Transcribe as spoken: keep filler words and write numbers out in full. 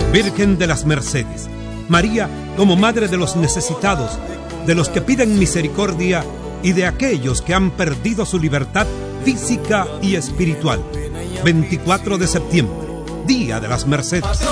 Virgen de las Mercedes, María como Madre de los necesitados, de los que piden misericordia y de aquellos que han perdido su libertad física y espiritual. veinticuatro de septiembre, Día de las Mercedes.